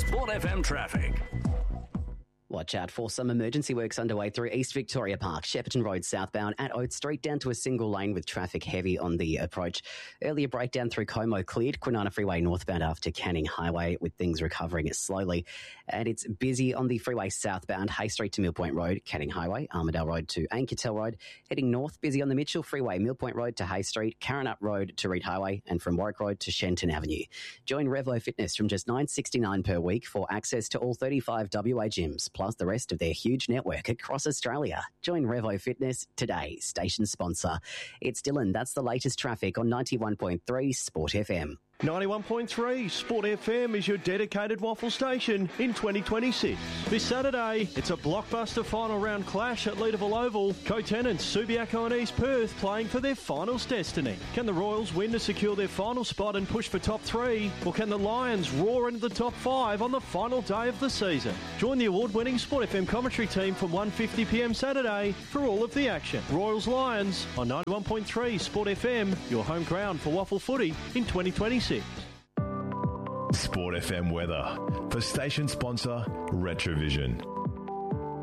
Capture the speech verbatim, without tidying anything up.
Sport F M traffic. Watch out for some emergency works underway through East Victoria Park, Shepparton Road southbound at Oates Street, down to a single lane with traffic heavy on the approach. Earlier breakdown through Como cleared, Kwinana Freeway northbound after Canning Highway, with things recovering slowly. And it's busy on the freeway southbound, Hay Street to Mill Point Road, Canning Highway, Armidale Road to Anketel Road. Heading north, busy on the Mitchell Freeway, Mill Point Road to Hay Street, Karrinyup Road to Reed Highway, and from Warwick Road to Shenton Avenue. Join Revo Fitness from just nine dollars sixty-nine per week for access to all thirty-five W A gyms, plus the rest of their huge network across Australia. Join Revo Fitness today, station sponsor. It's Dylan. That's the latest traffic on ninety-one point three Sport F M. ninety-one point three Sport F M is your dedicated waffle station in twenty twenty-six. This Saturday, it's a blockbuster final round clash at Leederville Oval. Co-tenants Subiaco and East Perth playing for their finals destiny. Can the Royals win to secure their final spot and push for top three? Or can the Lions roar into the top five on the final day of the season? Join the award-winning Sport F M commentary team from one fifty p m Saturday for all of the action. Royals Lions on ninety-one point three Sport F M, your home ground for waffle footy in twenty twenty-six. Sport F M weather for station sponsor Retrovision.